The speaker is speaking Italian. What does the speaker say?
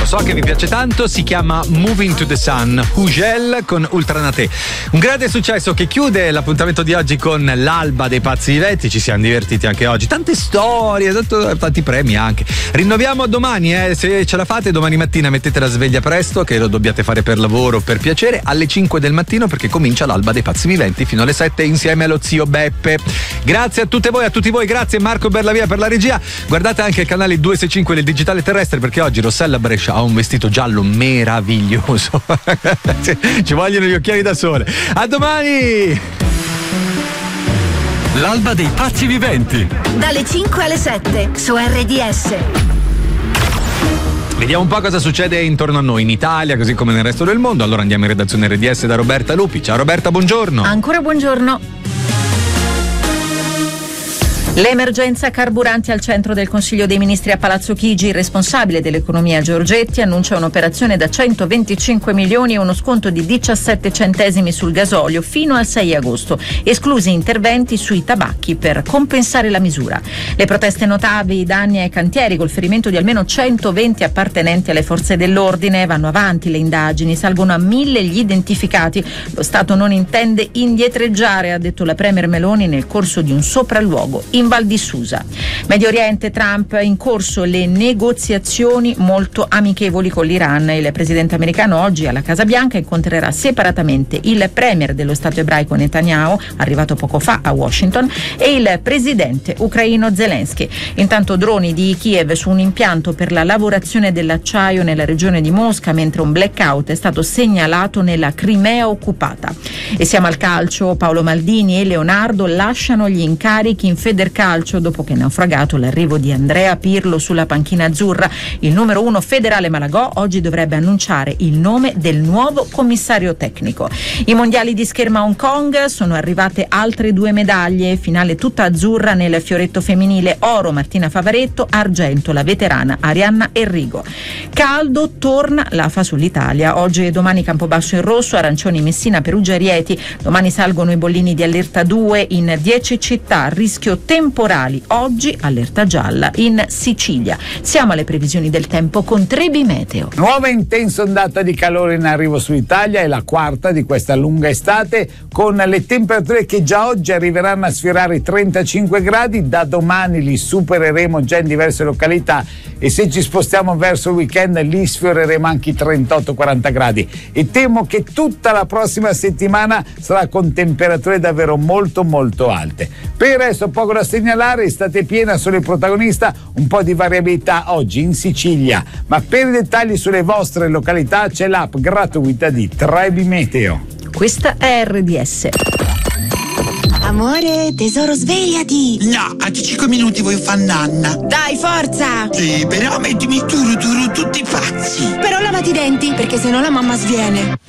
so che vi piace tanto, si chiama Moving to the Sun, Hugel con Ultranate. Un grande successo che chiude l'appuntamento di oggi con l'alba dei pazzi viventi. Ci siamo divertiti anche oggi, tante storie, tanti premi anche. Rinnoviamo domani, se ce la fate domani mattina mettete la sveglia presto, che lo dobbiate fare per lavoro o per piacere, alle 5 del mattino, perché comincia l'alba dei pazzi viventi fino alle 7 insieme allo zio Beppe. Grazie a tutte voi, a tutti voi, grazie Marco Berlavia per la regia. Guardate anche il canale 265 del Digitale Terrestre, perché oggi Rossella Brescia ha un vestito giallo meraviglioso. Ci vogliono gli occhiali da sole. A domani. L'alba dei pazzi viventi, dalle 5 alle 7 su RDS. Vediamo un po' cosa succede intorno a noi in Italia, così come nel resto del mondo. Allora andiamo in redazione RDS da Roberta Lupi. Ciao Roberta, buongiorno. Ancora buongiorno. L'emergenza carburanti al centro del Consiglio dei Ministri a Palazzo Chigi. Il responsabile dell'economia Giorgetti annuncia un'operazione da 125 milioni e uno sconto di 17 centesimi sul gasolio fino al 6 agosto, esclusi interventi sui tabacchi per compensare la misura. Le proteste notabili, danni ai cantieri col ferimento di almeno 120 appartenenti alle forze dell'ordine. Vanno avanti le indagini, salgono a 1000 gli identificati. Lo Stato non intende indietreggiare, ha detto la premier Meloni nel corso di un sopralluogo in Val di Susa. Medio Oriente, Trump, in corso le negoziazioni molto amichevoli con l'Iran. Il presidente americano oggi alla Casa Bianca incontrerà separatamente il premier dello Stato ebraico Netanyahu, arrivato poco fa a Washington, e il presidente ucraino Zelensky. Intanto droni di Kiev su un impianto per la lavorazione dell'acciaio nella regione di Mosca, mentre un blackout è stato segnalato nella Crimea occupata. E siamo al calcio. Paolo Maldini e Leonardo lasciano gli incarichi in Federcalcio dopo che è naufragato l'arrivo di Andrea Pirlo sulla panchina azzurra. Il numero 1 federale Malagò oggi dovrebbe annunciare il nome del nuovo commissario tecnico. I mondiali di scherma Hong Kong, sono arrivate altre 2 medaglie, finale tutta azzurra nel fioretto femminile, oro Martina Favaretto, argento la veterana Arianna Enrico. Caldo, torna l'AFA sull'Italia. Oggi e domani Campobasso in rosso, arancioni Messina, Perugia e Rieti. Domani salgono i bollini di allerta 2 in 10 città, rischio temporali. Oggi allerta gialla in Sicilia. Siamo alle previsioni del tempo con Trebi Meteo. Nuova intensa ondata di calore in arrivo su Italia, è la quarta di questa lunga estate, con le temperature che già oggi arriveranno a sfiorare i 35 gradi, da domani li supereremo già in diverse località e se ci spostiamo verso il weekend li sfioreremo anche i 38-40 gradi e temo che tutta la prossima settimana sarà con temperature davvero molto molto alte. Per il resto poco da segnalare, estate piena, solo il protagonista, un po' di variabilità oggi in Sicilia, ma per i dettagli sulle vostre località c'è l'app gratuita di Trebi Meteo. Questa è RDS. Amore, tesoro, svegliati! No, a 5 minuti voglio fare nanna. Dai, forza! Sì, però mettimi tutti pazzi. Però lavati i denti, perché sennò la mamma sviene.